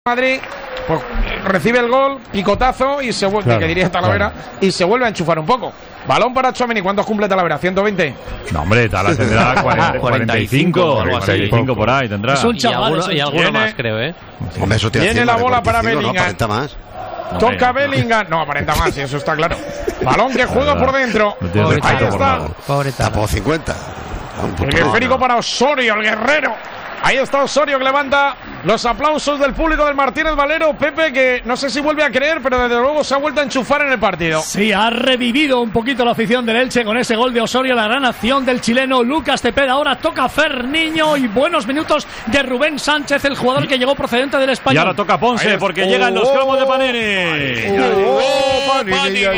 Madrid pues recibe el gol, picotazo y se vuelve, claro, que diría Talavera, claro, y se vuelve a enchufar un poco. Balón para Tchouaméni. ¿Cuántos cumple Talavera? ¿120? No, hombre, Talavera tendrá 45 por ahí tendrá. Es un chaval, y alguno más, creo, Hombre, eso tiene la bola para Bellingham. No aparenta más. Toca Bellingham. No, aparenta más, y eso está claro. Balón que juega por dentro. Ahí está. Tapó 50. El esférico para Osorio, el guerrero. Ahí está Osorio, que levanta los aplausos del público del Martínez Valero. Pepe, que no sé si vuelve a creer, pero desde luego se ha vuelto a enchufar en el partido. Sí, ha revivido un poquito la afición del Elche con ese gol de Osorio, la gran acción del chileno Lucas Cepeda. Ahora toca Ferniño y buenos minutos de Rubén Sánchez, el jugador que llegó procedente del Español. Y ahora toca Ponce, porque llegan los cromos de Panini. Panini ya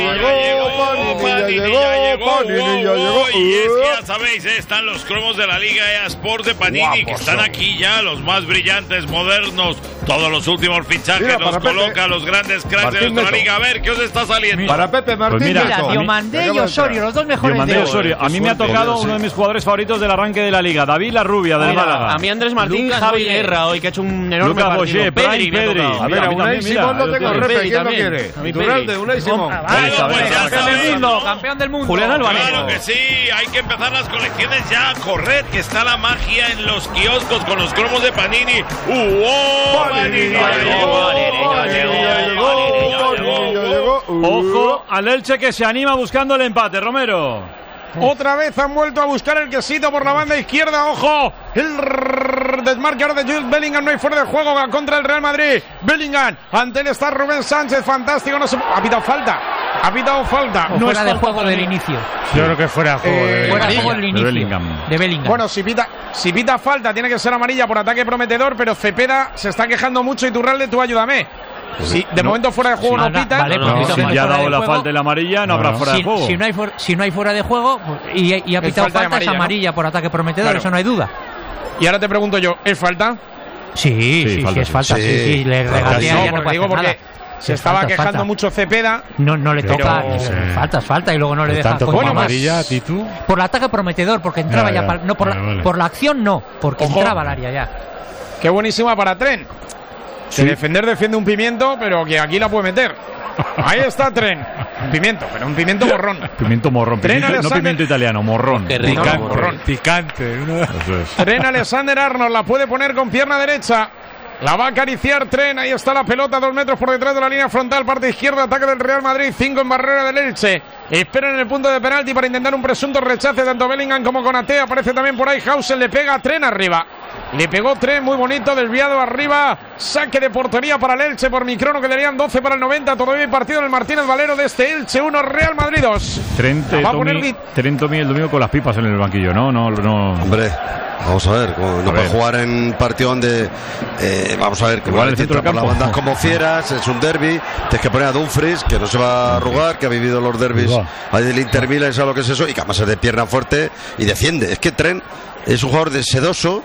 llegó. Y es que ya sabéis, están los cromos de la Liga Sport de Panini, que están aquí ya, los más brillantes, modernos, todos los últimos fichajes, nos coloca los grandes cracks de nuestra liga. A ver, ¿qué os está saliendo? Para Pepe Martín. Pues mira, Diomandé y Osorio, los dos mejores de Osorio. A mí me ha tocado uno de mis jugadores favoritos del arranque de la liga, David La Rubia, del Málaga. A mí Andrés Martín, Javi Guerra, hoy que ha hecho un enorme Lucas partido. Pedri. A ver, a Unai Simón no tengo refe, ¿quién lo quiere? Iturralde, Unai Simón. Campeón del mundo. Julián Álvarez. Claro que sí, hay que empezar las colecciones ya. Corred, que está la magia en los kioscos con los cromos de Panini. Ojo al Elche, que se anima buscando el empate, Romero. Otra vez han vuelto a buscar el quesito por la banda izquierda. Ojo, el desmarque ahora de Jude Bellingham. No hay fuera de juego contra el Real Madrid. Bellingham, ante él está Rubén Sánchez. Fantástico, no se... Ha pitado falta. No fuera de juego del inicio. Yo creo que fuera de juego fuera de juego del inicio de Bellingham. Bueno, si pita falta, tiene que ser amarilla por ataque prometedor, pero Cepeda se está quejando mucho. Iturralde, tú ayúdame. Si de momento fuera de juego no pita. Vale, si ya ha dado la falta en la amarilla, no habrá fuera de juego. Si no hay fuera de juego y ha pitado falta, es amarilla, ¿no? Por ataque prometedor, claro. Eso no hay duda. Y ahora te pregunto yo, ¿es falta? Sí, es falta. Sí, le regatea, ya no puede hacer nada. Se estaba quejando mucho Cepeda. No le toca. Falta y luego no le deja. Tanto como amarilla, Titu. Por el ataque prometedor, porque entraba ya. No, por la acción no, porque entraba al área ya. Qué buenísima para Tren. Sí. Que defiende un pimiento, pero que aquí la puede meter. Ahí está Tren. Un pimiento, pero un pimiento morrón. Pimiento morrón. No pimiento italiano, morrón. Qué rico. Picante. Tren Alexander-Arnold la puede poner con pierna derecha. La va a acariciar Tren. Ahí está la pelota, 2 metros por detrás de la línea frontal. Parte izquierda, ataque del Real Madrid. 5 en barrera del Elche. Esperan en el punto de penalti para intentar un presunto rechace. Tanto Bellingham como Konaté. Aparece también por ahí Hausen. Le pega a Tren arriba. Le pegó Tren, muy bonito, desviado arriba. Saque de portería para el Elche por microno. Quedarían 12 para el 90. Todavía hay partido en el Martínez Valero de este Elche 1, Real Madrid 2. Tren Tommy el domingo con las pipas en el banquillo, ¿no? Hombre, vamos a ver, no puede jugar en partido donde vamos a ver, que igual entra por las bandas como fieras, es un derbi, tienes que poner a Dumfries, que no se va a arrugar, que ha vivido los derbis ahí del Inter Milan, sabe lo que es eso, y que además es de pierna fuerte y defiende. Es que Tren es un jugador de sedoso,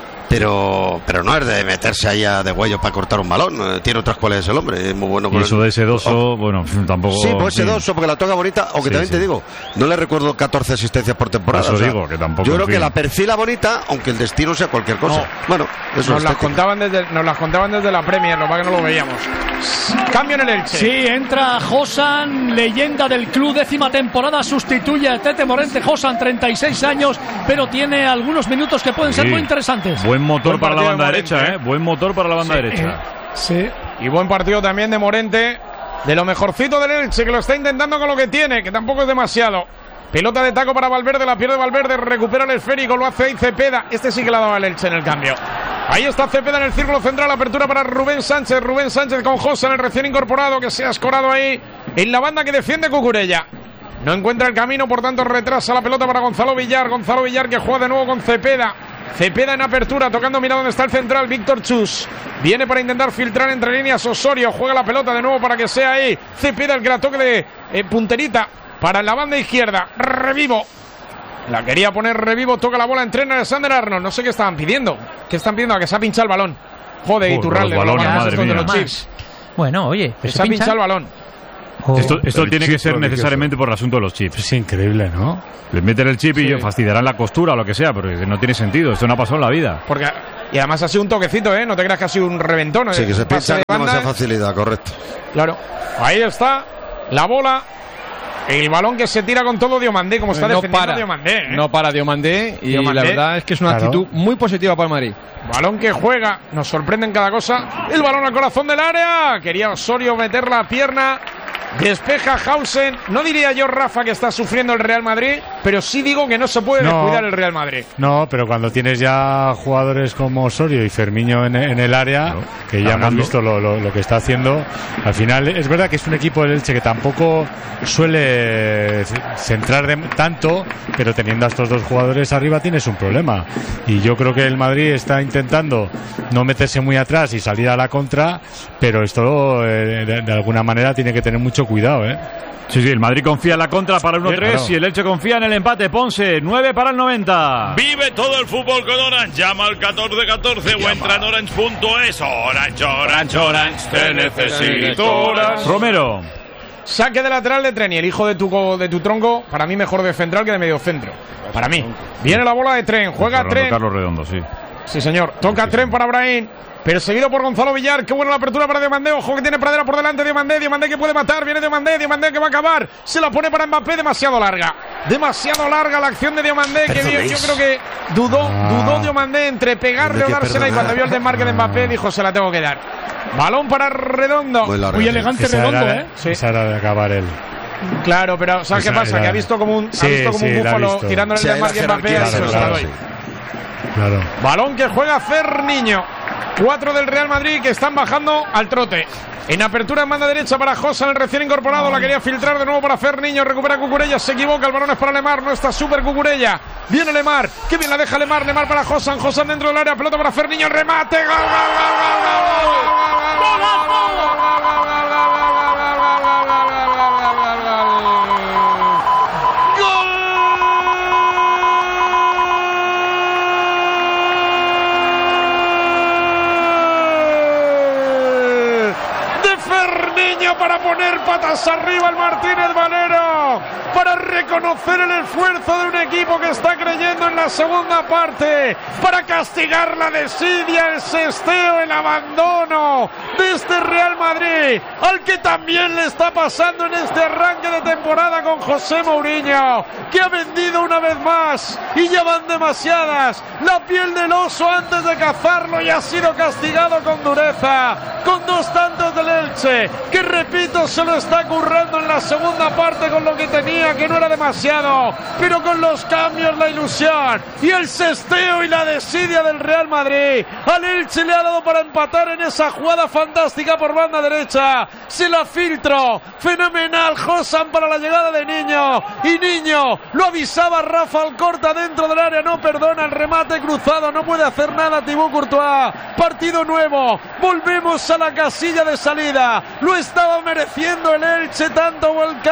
pero no es de meterse ahí de huello para cortar un balón. Tiene otras cualidades el hombre, es muy bueno con eso de sedoso, bueno, tampoco. Sí, pues sedoso, porque la toca bonita, aunque también te digo, no le recuerdo 14 asistencias por temporada. Eso digo, que tampoco. Yo creo que la perfila bonita, aunque el destino sea cualquier cosa. No. Bueno, eso nos las contaban desde la Premier, lo que no lo veíamos. Cambio en el Elche. Sí, entra Josan, leyenda del club, 10ª temporada, sustituye a Tete Morente. Josan, 36 años, pero tiene algunos minutos que pueden ser muy interesantes. Buen motor para la banda derecha, Buen motor para la banda derecha. Sí. Y buen partido también de Morente, de lo mejorcito del Elche, que lo está intentando con lo que tiene, que tampoco es demasiado. Pelota de taco para Valverde, la pierde Valverde, recupera el esférico, lo hace ahí Cepeda. Este sí que la daba el Elche en el cambio. Ahí está Cepeda en el círculo central, apertura para Rubén Sánchez con Josa, el recién incorporado, que se ha escorado ahí en la banda que defiende Cucurella. No encuentra el camino, por tanto retrasa la pelota para Gonzalo Villar que juega de nuevo con Cepeda en apertura, tocando, mira dónde está el central, Víctor Chus. Viene para intentar filtrar entre líneas Osorio, juega la pelota de nuevo para que sea ahí Cepeda el que la toque de punterita para la banda izquierda. Revivo. La quería poner Revivo, toca la bola, entrena Alexander-Arnold. No sé qué estaban pidiendo. ¿Qué están pidiendo? A que se ha pinchado el balón. Joder, Iturralde. Los chips. Bueno, oye, se ha pinchado el balón. Esto tiene que ser necesariamente por el asunto de los chips. Es increíble, ¿no? Les meten el chip y fastidiarán la costura o lo que sea, pero no tiene sentido. Esto no ha pasado en la vida. Porque Y además ha sido un toquecito, no te creas que ha sido un reventón. Sí, que se piensa con demasiada facilidad, correcto. Claro, ahí está la bola. El balón que se tira con todo Diomandé, como está defendiendo Diomandé. No para Diomandé y la verdad es que es una actitud muy positiva para el Madrid. Balón que juega, nos sorprende en cada cosa. El balón al corazón del área. Quería Osorio meter la pierna. Despeja Hausen. No diría yo, Rafa, que está sufriendo el Real Madrid, pero sí digo que no se puede descuidar el Real Madrid. No, pero cuando tienes ya jugadores como Osorio y Fermiño en el área, que ya hemos visto lo que está haciendo, al final es verdad que es un equipo del Elche que tampoco suele centrar tanto, pero teniendo a estos dos jugadores arriba tienes un problema. Y yo creo que el Madrid está intentando no meterse muy atrás y salir a la contra, pero esto de alguna manera tiene que tener mucho cuidado, Sí, el Madrid confía en la contra para el 1-3 y el Elche confía en el empate. Ponce, 9 para el 90. Vive todo el fútbol con Orange. Llama al 1414 o entra en orange.es. Orange, te necesito. Orange. Romero. Saque de lateral de Tren y el hijo de tu tronco, para mí mejor de central que de medio centro. Para mí. Viene la bola de Tren, juega Tren. Carlos Redondo, sí. Sí, señor. Toca Tren para Brahim. Perseguido por Gonzalo Villar. Qué buena la apertura para Diomandé. Ojo que tiene Pradera por delante. Diomandé que puede matar. Viene Diomandé que va a acabar. Se la pone para Mbappé. Demasiado larga la acción de Diomandé. Que yo creo que dudó Diomandé entre pegarle o dársela. Y cuando vio el desmarque de Mbappé dijo: se la tengo que dar. Balón para Redondo. Muy elegante Redondo, Sí. Esa era de acabar él. Claro, pero ¿sabes qué pasa? Que ha visto como un búfalo tirándole el desmarque a Mbappé. Claro. Balón que juega Ferniño. 4 del Real Madrid que están bajando al trote. En apertura en banda derecha para Josan, el recién incorporado. La quería filtrar de nuevo para Ferniño. Recupera Cucurella, se equivoca. El balón es para Lemar. No está súper Cucurella. Viene Lemar. Qué bien la deja Lemar. Lemar para Josan. Josan dentro del área. Pelota para Ferniño. Remate. ¡Gol! Para poner patas arriba al Martínez Valero, para reconocer el esfuerzo de un equipo que está creyendo en la segunda parte, para castigar la desidia, el sesteo, el abandono de este Real Madrid, al que también le está pasando en este arranque de temporada con José Mourinho, que ha vendido una vez más y ya van demasiadas, la piel del oso antes de cazarlo, y ha sido castigado con dureza, con 2 tantos del Elche, que repito, se lo está currando en la segunda parte con lo que tenía, que no era demasiado, pero con los cambios, la ilusión y el sesteo y la desidia del Real Madrid. Al Elche le ha dado para empatar en esa jugada fantástica por banda derecha. Se la filtró, fenomenal Josan para la llegada de Niño, y Niño lo avisaba Rafa Alcorta dentro del área, no perdona el remate cruzado, no puede hacer nada Thibaut Courtois. Partido nuevo, volvemos a la casilla de salida, lo estaba mereciendo el Elche, tanto va el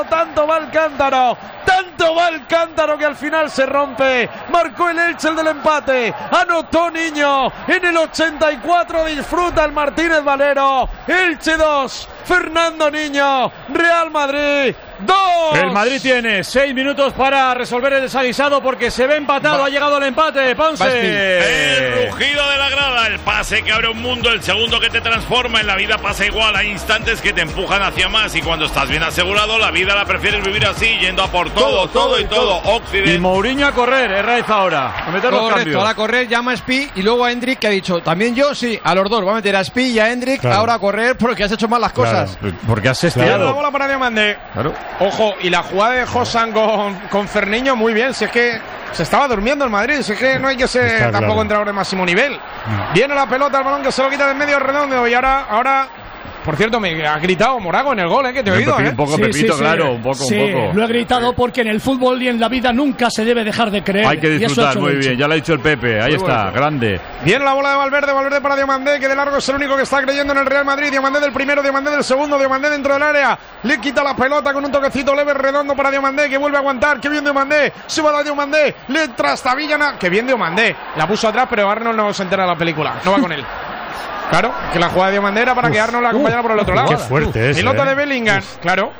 cántaro que al final se rompe. Marcó el Elche el del empate, anotó Niño en el 84, disfruta el Martínez Valero. Elche 2, Fernando Niño, Real Madrid 2. El Madrid tiene 6 minutos para resolver el desaguisado porque se ve empatado. Ha llegado el empate, Ponce. El rugido de la grada, el pase que abre un mundo, el segundo que te transforma. En la vida pasa igual, hay instantes que te empujan hacia más, y cuando estás bien asegurado, la vida la prefieres vivir así, yendo a por todo. Occidente. Y Mourinho a correr, Herraiz ahora, a meter los cambios. Ahora a correr, llama a Spi y luego a Hendrik, que ha dicho, también yo, sí, a los dos, va a meter a Spi y a Hendrik, ahora a correr porque has hecho mal las cosas. Porque has sesteado. La bola para Diomandé. Claro. Ojo, y la jugada de Josan con Ferniño, muy bien. Si es que se estaba durmiendo el Madrid, si es que no hay que ser tampoco entrenador de máximo nivel. Viene la pelota, el balón que se lo quita del medio Redondo, y ahora por cierto, me ha gritado Morago en el gol, que te he oído, Un poco, Pepito, claro, un poco. Lo he gritado porque en el fútbol y en la vida nunca se debe dejar de creer. Hay que disfrutar, muy bien, ya lo ha dicho el Pepe, ahí está, grande. Viene la bola de Valverde para Diomandé, que de largo es el único que está creyendo en el Real Madrid. Diomandé del primero, Diomandé del segundo, Diomandé dentro del área, le quita la pelota con un toquecito leve Redondo para Diomandé, que vuelve a aguantar, que bien Diomandé, se va a Diomandé, le trastabilla, que bien Diomandé, la puso atrás, pero Arnold no se entera de la película, no va con él. Claro, que la jugada de Diomandé era para que Arnold la acompañara por el otro lado. Qué fuerte es. Pelota de Bellingham, claro.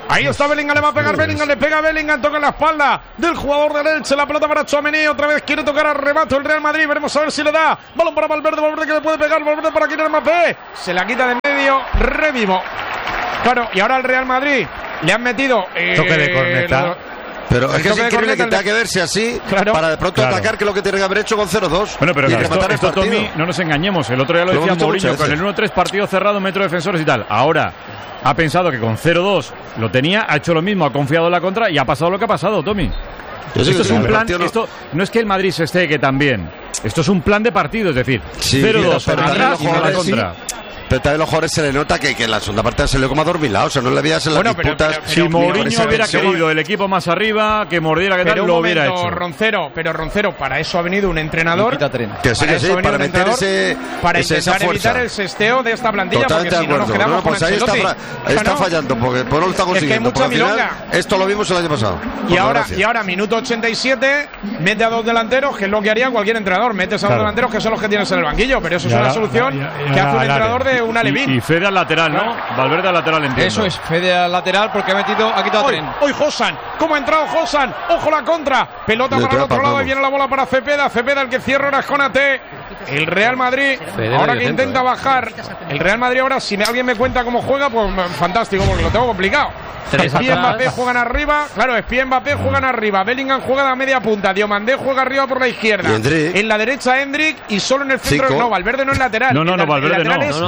Ahí está Bellingham, le va a pegar Bellingham, le pega Bellingham, toca en la espalda del jugador del Elche, la pelota para Tchouaméni, otra vez quiere tocar al remate el Real Madrid, veremos a ver si le da, balón para Valverde que le puede pegar, Valverde para Kylian Mbappé, se la quita de medio, Revivo. Claro, y ahora el Real Madrid le han metido toque de corneta. Pero es que es increíble que tenga que verse así para de pronto atacar, que es lo que tiene que haber hecho con 0-2. Bueno, pero esto Tommy, no nos engañemos. El otro día lo decía Mourinho, con el 1-3 partido cerrado, metro defensores y tal. Ahora ha pensado que con 0-2 lo tenía, ha hecho lo mismo, ha confiado en la contra y ha pasado lo que ha pasado, Tommy. Esto es un plan, esto no es que el Madrid se esté que también. Esto es un plan de partido, es decir, 0-2 atrás y a la contra. Pero también los jugadores se le nota que en la segunda parte se le como adormilado, o sea, no le veías en las disputas. Si Mourinho hubiera querido el equipo más arriba, que mordiera, que tal, lo hubiera hecho. Roncero, para eso ha venido un entrenador. Que sí, para meter para intentar evitar el sesteo de esta plantilla. Totalmente de acuerdo. No, pues ahí está fallando, porque no lo está consiguiendo. Es que hay mucha milonga. Esto lo vimos el año pasado. Y ahora, minuto 87, mete a dos delanteros, que es lo que haría cualquier entrenador. Metes a dos delanteros que son los que tienes en el banquillo, pero eso es una solución que hace un entrenador de un alevín. Y Fede al lateral, ¿no? Valverde al lateral, entiendo. Eso es, Fede al lateral porque ha quitado tren. Hoy Josan, ¿cómo ha entrado Josan? Ojo la contra, pelota para el otro lado y viene la bola para Cepeda el que cierra ahora es Konaté. El Real Madrid, ahora que intenta bajar, el Real Madrid ahora, si alguien me cuenta cómo juega, pues fantástico, porque lo tengo complicado. Espí, Mbappé juegan arriba, claro, Espí, Mbappé juegan arriba, Bellingham juega de media punta, Diomandé juega arriba por la izquierda, en la derecha Endrick y solo en el centro, no, Valverde no es lateral. No, Valverde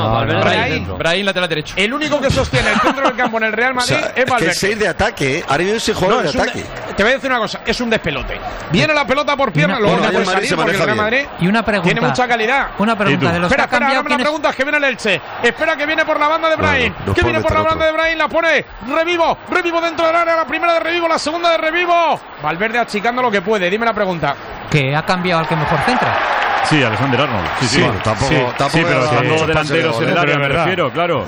no. Brahim lateral derecho. El único que sostiene el centro del campo en el Real Madrid es Valverde. Que 6 de ataque, ahora viene ese jugador de ataque. Te voy a decir una cosa, es un despelote. Viene la pelota por pierna, luego no puede salir porque el Real Madrid tiene mucha calidad. Una pregunta de los espera, no me la preguntas, que viene el Elche. Espera, que viene por la banda de Brahim. Que viene por la banda de Brahim, la pone Revivo dentro del área, la primera de Revivo, la segunda de Revivo. Valverde achicando lo que puede, dime la pregunta. ¿Que ha cambiado al que mejor centra? Sí, Alexander Arnold. Sí, bueno, tampoco pero estando delanteros en el área, me refiero, claro.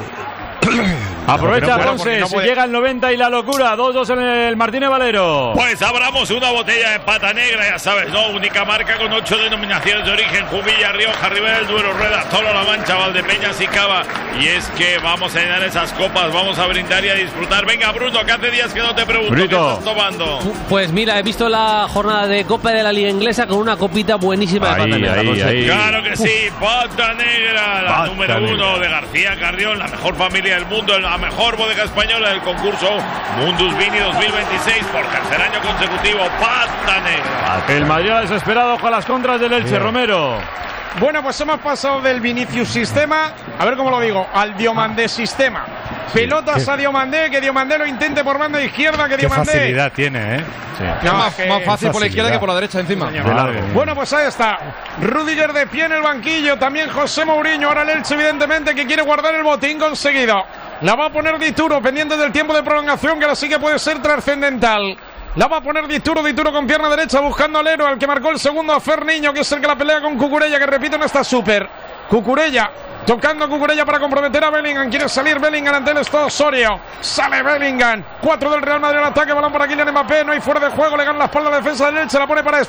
Aprovecha Ponce, si llega el 90 y la locura, 2-2 en el Martínez Valero. Pues abramos una botella de pata negra, ya sabes, ¿no? Única marca con 8 denominaciones de origen: Jumilla, Rioja, Ribera del Duero, Rueda, Tolo, La Mancha, Valdepeñas y Cava. Y es que vamos a llenar esas copas, vamos a brindar y a disfrutar. Venga, Bruno, que hace días que no te pregunto, ¿qué estás tomando? Pues mira, he visto la jornada de Copa de la Liga Inglesa con una copita buenísima de pata negra. Claro que sí, pata negra, la número 1 de García Carrión, la mejor familia del mundo, la mejor bodega española del concurso Mundus Vini 2026 por tercer año consecutivo. Pata negra. El Madrid desesperado con las contras del Elche. Romero. Bueno, pues hemos pasado del Vinicius sistema, a ver cómo lo digo, al Diomandé sistema. Pelotas a Diomandé, que Diomandé lo intente por banda izquierda, que Diomandé. Qué facilidad tiene, ¿eh? Sí. Más fácil por la izquierda que por la derecha encima. Bueno, pues ahí está. Rüdiger de pie en el banquillo, también José Mourinho. Ahora el Elche, evidentemente, que quiere guardar el botín conseguido. La va a poner Dituro, pendiente del tiempo de prolongación, que ahora sí que puede ser trascendental. La va a poner Dituro con pierna derecha, buscando al héroe, al que marcó el segundo, a Ferniño, que es el que la pelea con Cucurella, que repito, no está súper. Cucurella, tocando Cucurella para comprometer a Bellingham. Quiere salir Bellingham ante el esto Osorio. Sale Bellingham. 4 del Real Madrid al ataque. Balón para Kylian Mbappé. No hay fuera de juego. Le gana la espalda a la defensa del Elche. La pone para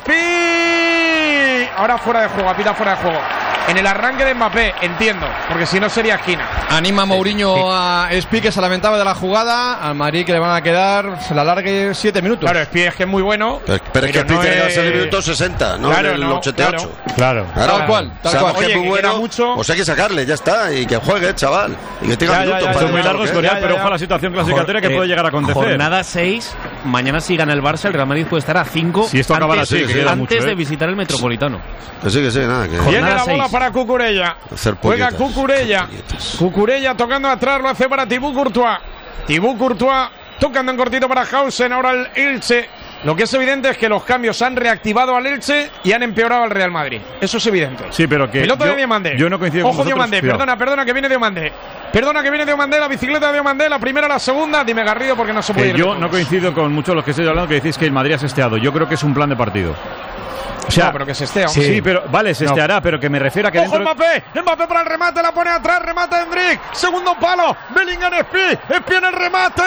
Espí. Ahora fuera de juego. Apita fuera de juego. En el arranque de Mbappé, entiendo, porque si no sería esquina. Anima Mourinho a Espí, que se lamentaba de la jugada. Al Madrid, que le van a quedar, se la alargue 7 minutos. Claro, Espí es que es muy bueno. Pero es que Espí tiene que ser el minuto 60, no en el 88. Claro. Tal cual. Oye, que muy bueno, mucho. Pues hay que sacarle, ya está. Y que juegue, chaval. Y que tenga minutos. Esto es muy largo, pero ojo a la situación clasificatoria que puede llegar a acontecer. Jornada 6. Mañana, si gana el Barça, el Real Madrid puede estar a 5. Si esto acaba así, antes de visitar el Metropolitano. Que sí, nada. Que viene la bola para Cucurella. Juega Cucurella tocando atrás, lo hace para Thibaut Courtois tocando en cortito para Hausen. Ahora el Elche. Lo que es evidente es que los cambios han reactivado al Elche y han empeorado al Real Madrid. Eso es evidente. Sí, pero que pelota de Diomandé. Yo no coincido con vosotros. Diomandé, perdona que viene Diomandé. La bicicleta de Diomandé, la primera, la segunda. Dime, Garrido, porque no se puede ir. Yo no coincido con muchos de los que estoy hablando, que decís que el Madrid ha sesteado. Yo creo que es un plan de partido. O sea, no, pero que se estea. Sí, pero vale, se esteará, pero que me refiero a que ¡ojo, Mbappé para el remate, la pone atrás, remata Endrick, segundo palo, Bellingham, Espí en el remate.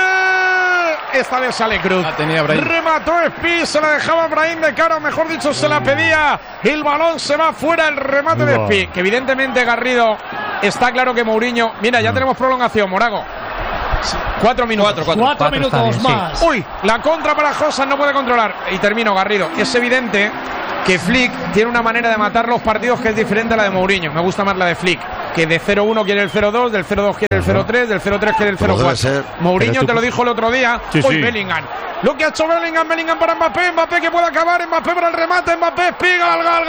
Esta vez sale Cruz. Remató Espí, se la dejaba Brahim de cara, mejor dicho, se la pedía. El balón se va fuera, el remate de Espí, que evidentemente, Garrido, está claro que Mourinho. Mira, ya tenemos prolongación, Morago. 4 minutos. 4 minutos bien, más. Uy, la contra para Josan, no puede controlar. Y termino, Garrido. Es evidente que Flick tiene una manera de matar los partidos que es diferente a la de Mourinho. Me gusta más la de Flick, que de 0-1 quiere el 0-2, del 0-2 quiere el 0-3, del 0-3 quiere el 0-4. Mourinho te lo dijo el otro día. Hoy Bellingham. Lo que ha hecho Bellingham para Mbappé, Mbappé que puede acabar, Mbappé para el remate, Mbappé espiga, gol.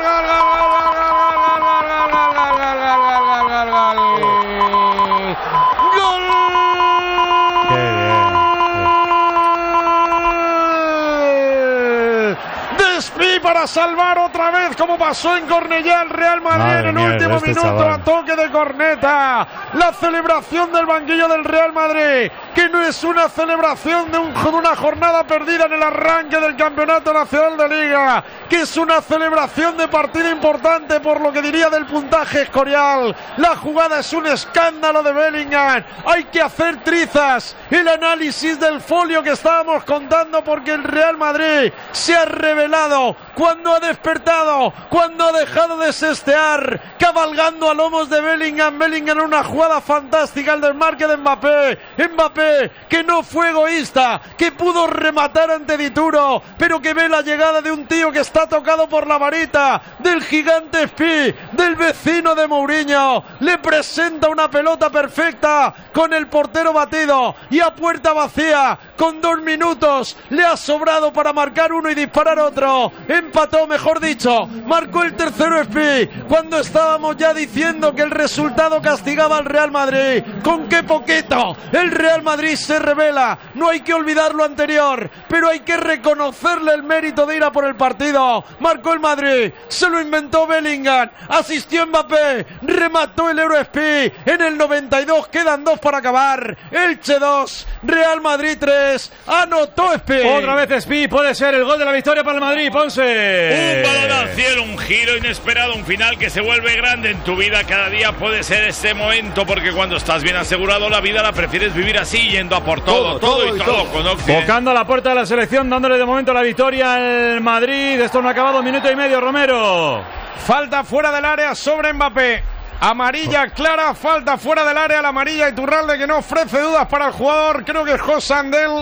Despí para salvar otra vez, como pasó en Cornellá el Real Madrid en el último minuto, a toque de corneta. La celebración del banquillo del Real Madrid, que no es una celebración de una jornada perdida en el arranque del Campeonato Nacional de Liga, que es una celebración de partido importante por lo que diría del puntaje Escorial. La jugada es un escándalo de Bellingham. Hay que hacer trizas el análisis del folio que estábamos contando, porque el Real Madrid se ha revelado cuando ha despertado, cuando ha dejado de sestear, cabalgando a lomos de Bellingham. Bellingham en una jugada fantástica, el desmarque de Mbappé. Mbappé que no fue egoísta, que pudo rematar ante Dituro, pero que ve la llegada de un tío que está tocado por la varita del gigante Spi, del vecino de Mourinho. Le presenta una pelota perfecta con el portero batido y a puerta vacía, con 2 minutos le ha sobrado para marcar uno y disparar otro. Empató, mejor dicho, marcó el tercero Spi, cuando estábamos ya diciendo que el resultado castigaba al Real Madrid. Con qué poquito el Real Madrid se revela. No hay que olvidar lo anterior, pero hay que reconocerle el mérito de ir a por el partido. Marcó el Madrid, se lo inventó Bellingham, asistió Mbappé, remató el Euro Spi en el 92, quedan 2 para acabar. Elche 2, Real Madrid 3, anotó Spi. Otra vez Spi, puede ser el gol de la victoria para el Madrid, Ponce. Un balón al cielo, un giro inesperado, un final que se vuelve grande en tu vida. Cada día puede ser este momento, porque cuando estás bien asegurado la vida la prefieres vivir así, yendo a por todo con Occidente. Tocando a la puerta de la selección, dándole de momento la victoria al Madrid. Esto no ha acabado, 1 minuto y medio, Romero. Falta fuera del área sobre Mbappé. Amarilla clara, falta fuera del área, la amarilla Iturralde, que no ofrece dudas para el jugador. Creo que es Josan del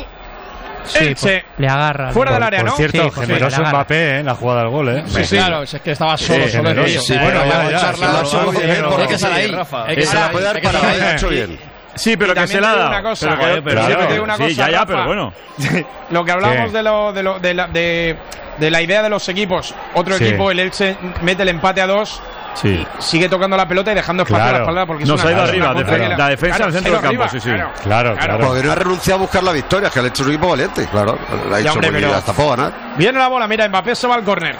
Elche. Le agarra. Fuera del área, ¿no? Por cierto, generoso Mbappé, la jugada del gol, Sí, claro, es que estaba solo. Sí, bueno, hay que estar ahí. Hay que estar ahí. Ha hecho bien. Sí, pero que se la da. Una cosa, pero bueno. Lo que hablamos de la idea de los equipos. Otro equipo, el Elche, mete el empate a 2. Sí. Sigue tocando la pelota y dejando espacio a la espalda, porque no, se ha ido arriba, la defensa al centro del campo, Claro. Porque no ha renunciado a buscar la victoria, que le ha hecho un equipo valiente, claro. La ha hecho muy bien, hasta puedo ganar. Viene la bola, mira, Mbappé se va al córner.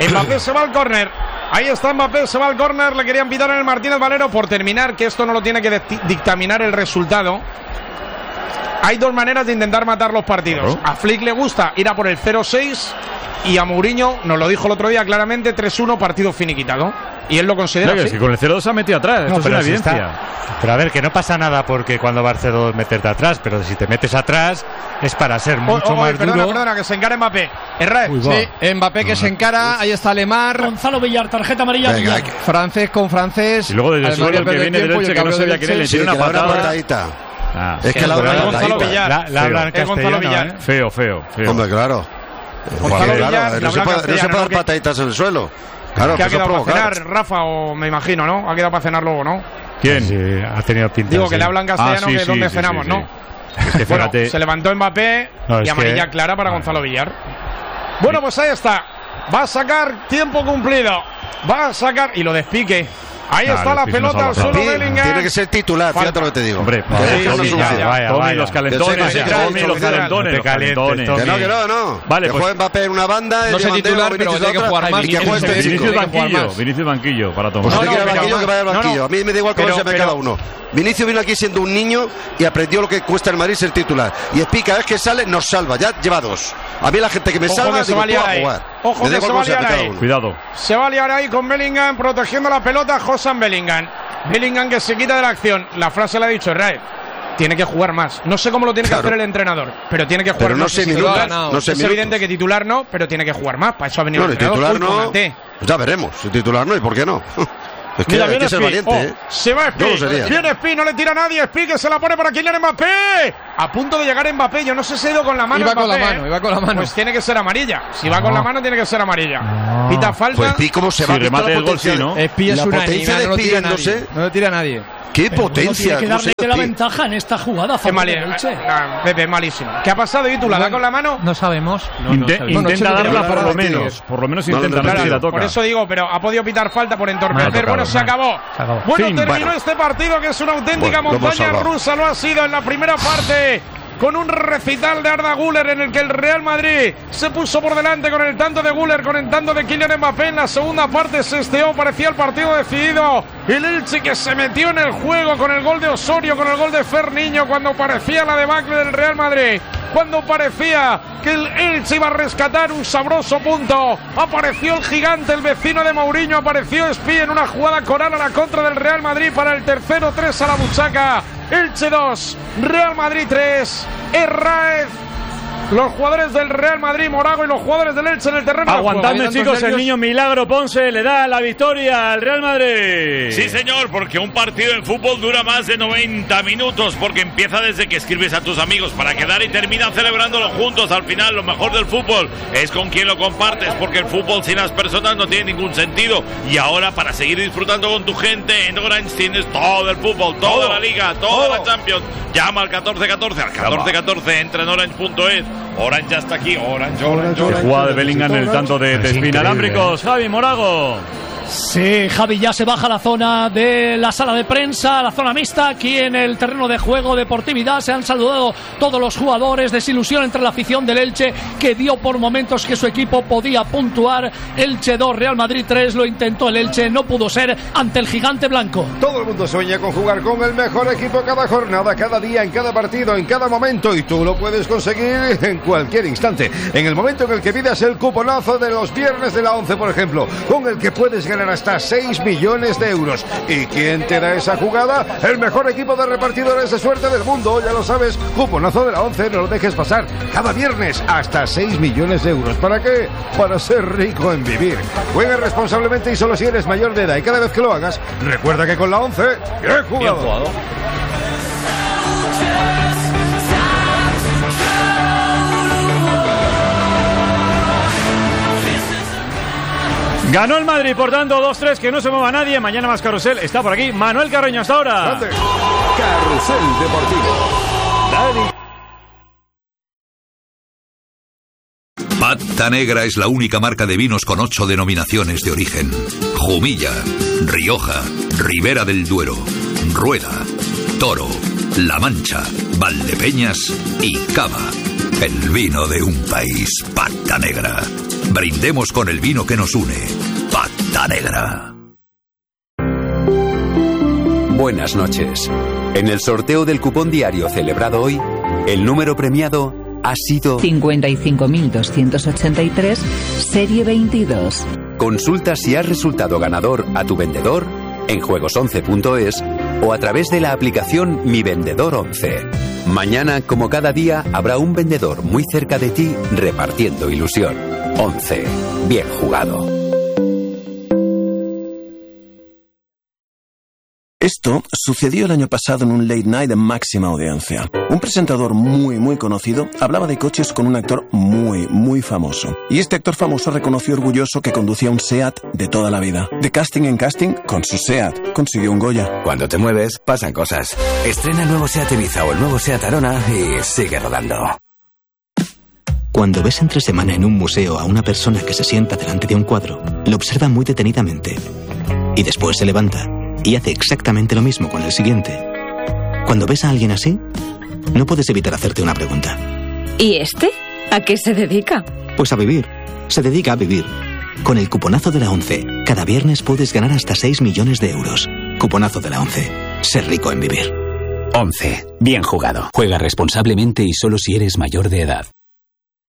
Ahí está Mbappé, se va al córner. Le querían pitar en el Martínez Valero por terminar, que esto no lo tiene que dictaminar el resultado. Hay 2 maneras de intentar matar los partidos. A Flick le gusta ir a por el 0-6 y a Mourinho, nos lo dijo el otro día claramente, 3-1, partido finiquitado. Y él lo considera así. Es que con el 0-2 se ha metido atrás, esto es una evidencia. Pero a ver, que no pasa nada porque cuando va al 0-2 meterte atrás, pero si te metes atrás es para ser mucho más duro. Perdona, que se encara Mbappé. Sí, Mbappé que se encara, ahí está Lemar. Gonzalo Villar, tarjeta amarilla. Venga, francés con francés. Y luego desde el suelo el que viene del Elche, que no sabía quién le tiene una patadita. Es que la Gonzalo Villar. La hablan castellano, Villar. Feo. Hombre, claro. No se puede dar pataditas en el suelo. Claro, que ha quedado para cenar, Rafa, o me imagino, ¿no? Ha quedado para cenar luego, ¿no? ¿Quién? Sí, ha tenido pinta. Digo que le hablan castellano, que es donde cenamos, ¿no? Es que bueno, se levantó Mbappé y amarilla clara para Gonzalo Villar. Bueno, pues ahí está. Va a sacar tiempo cumplido. Va a sacar y lo despique. Ahí está la pelota al suelo Bellingham. Tiene que ser titular, fíjate lo que te digo. Hombre, vaya. Los calentones. Te calientes. Que no. Vale, que juegue Mbappé en una banda. No sé titular, pero tiene que jugar más. Vinicius banquillo para tomar. Pues que banquillo, que vaya al banquillo. A mí me da igual cómo se llame cada uno. Vinicius vino aquí siendo un niño y aprendió lo que cuesta el Madrid ser titular. Y Spi, cada vez que sale, nos salva. Ya lleva 2. A mí la gente que me salva, digo, tú a jugar. Ojo que se va a liar ahí. Cuidado. Se va a liar ahí con Bellingham, protegiendo la pelota. Josan Bellingham. Bellingham que se quita de la acción. La frase la ha dicho Raed. Tiene que jugar más. No sé cómo lo tiene que hacer el entrenador, pero tiene que jugar pero más. Es evidente que titular no, pero tiene que jugar más. Para eso ha venido el entrenador. Titular no. Ya veremos. Si titular no, ¿y por qué no? Es que hay que ser valiente, Se va Espi. Viene Espi, no le tira a nadie. Espi que se la pone para Kylian Mbappé. A punto de llegar Mbappé. Yo no sé si ha ido con la mano. Iba con la mano. Pues tiene que ser amarilla. Si va con la mano, tiene que ser amarilla. Pita falta. Pues Espi, ¿cómo se va? Remate el gol, sí, ¿no? Espi es una niña, no lo tira nadie. No lo tira nadie. ¡Qué potencia! Tiene que darle la ventaja en esta jugada. Pepe, malísimo. ¿Qué ha pasado, Itu? ¿La da con la mano? No sabemos. Intenta darla por lo menos. Por lo menos intenta ver si la toca. Por eso digo, pero ha podido pitar falta por entorpecer. Bueno, se acabó. Bueno, terminó este partido que es una auténtica montaña rusa. Lo ha sido en la primera parte, con un recital de Arda Güler en el que el Real Madrid se puso por delante con el tanto de Güler, con el tanto de Kylian Mbappé. En la segunda parte se esteó, parecía el partido decidido. El Elche que se metió en el juego con el gol de Osorio, con el gol de Ferniño, cuando parecía la debacle del Real Madrid, cuando parecía que el Elche iba a rescatar un sabroso punto. Apareció el gigante, el vecino de Mourinho, apareció Espi en una jugada coral a la contra del Real Madrid para el tercero, 3 a la buchaca. Elche 2, Real Madrid 3, Herráez. Los jugadores del Real Madrid, Morago, y los jugadores del Elche en el terreno. Aguantadme, chicos, el niño Milagro Ponce le da la victoria al Real Madrid. Sí, señor, porque un partido en fútbol dura más de 90 minutos, porque empieza desde que escribes a tus amigos para quedar y terminan celebrándolo juntos. Al final, lo mejor del fútbol es con quien lo compartes, porque el fútbol sin las personas no tiene ningún sentido. Y ahora, para seguir disfrutando con tu gente, en Orange tienes todo el fútbol, toda la Liga, toda la Champions. Llama al 1414, al 1414, entra en orange.es. Orange ya está aquí, Orange. Qué jugada de Bellingham en el tanto de espinalámbricos. Javi Morago. Sí, Javi ya se baja a la zona de la sala de prensa, la zona mixta, aquí en el terreno de juego, deportividad. Se han saludado todos los jugadores, desilusión entre la afición del Elche, que dio por momentos que su equipo podía puntuar. Elche 2, Real Madrid 3, lo intentó el Elche, no pudo ser ante el gigante blanco. Todo el mundo sueña con jugar con el mejor equipo cada jornada, cada día, en cada partido, en cada momento, y tú lo puedes conseguir en cualquier instante. En el momento en el que pidas el cuponazo de los viernes de la 11, por ejemplo, con el que puedes ganar hasta 6 millones de euros. ¿Y quién te da esa jugada? El mejor equipo de repartidores de suerte del mundo, ya lo sabes. Cuponazo de la 11, no lo dejes pasar. Cada viernes hasta 6 millones de euros. ¿Para qué? Para ser rico en vivir. Juega responsablemente y solo si eres mayor de edad. Y cada vez que lo hagas, recuerda que con la 11, bien jugado. Bien jugado. Ganó el Madrid, por tanto, 2-3, que no se mueva nadie. Mañana más Carrusel. Está por aquí Manuel Carreño, hasta ahora. Grande. Carrusel Deportivo. Pata Negra es la única marca de vinos con 8 denominaciones de origen. Jumilla, Rioja, Ribera del Duero, Rueda, Toro, La Mancha, Valdepeñas y Cava. El vino de un país. Pata Negra. Brindemos con el vino que nos une. Pata Negra. Buenas noches. En el sorteo del cupón diario celebrado hoy, el número premiado ha sido 55.283, serie 22. Consulta si has resultado ganador a tu vendedor en juegos11.es o a través de la aplicación Mi Vendedor 11. Mañana, como cada día, habrá un vendedor muy cerca de ti repartiendo ilusión. 11. Bien jugado. Esto sucedió el año pasado en un late night de máxima audiencia. Un presentador muy conocido hablaba de coches con un actor muy famoso. Y este actor famoso reconoció orgulloso que conducía un SEAT de toda la vida. De casting en casting, con su SEAT consiguió un Goya. Cuando te mueves, pasan cosas. Estrena el nuevo SEAT Ibiza o el nuevo SEAT Arona y sigue rodando. Cuando ves entre semana en un museo a una persona que se sienta delante de un cuadro, lo observa muy detenidamente. Y después se levanta y hace exactamente lo mismo con el siguiente. Cuando ves a alguien así, no puedes evitar hacerte una pregunta. ¿Y este? ¿A qué se dedica? Pues a vivir. Se dedica a vivir. Con el cuponazo de la 11, cada viernes puedes ganar hasta 6 millones de euros. Cuponazo de la 11. Ser rico en vivir. 11. Bien jugado. Juega responsablemente y solo si eres mayor de edad.